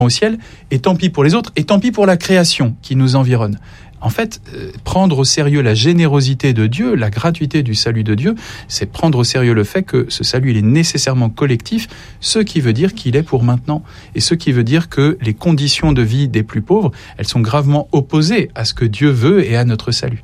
au ciel, et tant pis pour les autres, et tant pis pour la création qui nous environne. En fait, prendre au sérieux la générosité de Dieu, la gratuité du salut de Dieu, c'est prendre au sérieux le fait que ce salut, il est nécessairement collectif, ce qui veut dire qu'il est pour maintenant. Et ce qui veut dire que les conditions de vie des plus pauvres, elles sont gravement opposées à ce que Dieu veut et à notre salut.